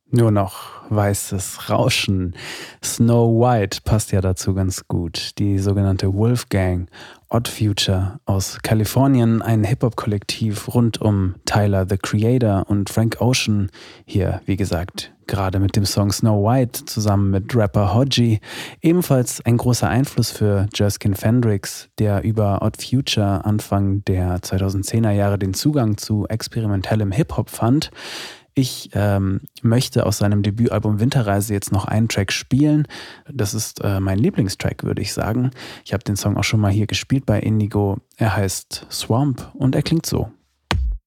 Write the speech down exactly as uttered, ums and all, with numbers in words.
Nur noch weißes Rauschen. Snow White passt ja dazu ganz gut. Die sogenannte Wolfgang, Odd Future aus Kalifornien, ein Hip-Hop-Kollektiv rund um Tyler, the Creator und Frank Ocean. Hier, wie gesagt, gerade mit dem Song Snow White zusammen mit Rapper Hodgie. Ebenfalls ein großer Einfluss für Jerskin Fendrix, der über Odd Future Anfang der zweitausendzehner Jahre den Zugang zu experimentellem Hip-Hop fand. Ich ähm, möchte aus seinem Debütalbum Winterreise jetzt noch einen Track spielen. Das ist äh, mein Lieblingstrack, würde ich sagen. Ich habe den Song auch schon mal hier gespielt bei Indigo. Er heißt Swamp und er klingt so.